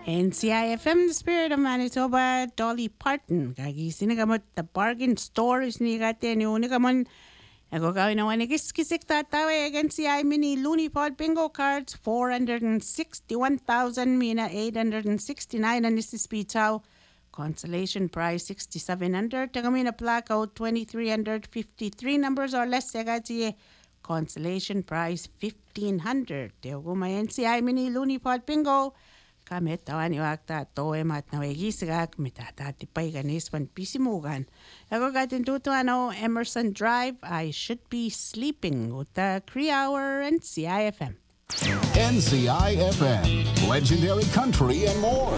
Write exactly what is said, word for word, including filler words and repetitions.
N C I F M, the spirit of Manitoba, Dolly Parton. Kagi sinagamot the bargain store is ni gati ni unigamon. Ako gawin naman ni kiskisik tatawe N C I mini Looney Pod bingo cards four hundred sixty-one thousand mina eight hundred sixty-nine and this is Pitao. Consolation prize sixty-seven hundred. Tagamina placo twenty-three hundred fifty-three numbers or less segati. Consolation prize fifteen hundred. Teo my N C I mini Looney Pod bingo. Kami tawani wakta toe mat na wegisagak mitatati ganis pan pisimugan. Ako gatin tuto ano Emerson Drive. I should be sleeping with the Cree Hour and N C I F M. N C I F M, legendary country and more.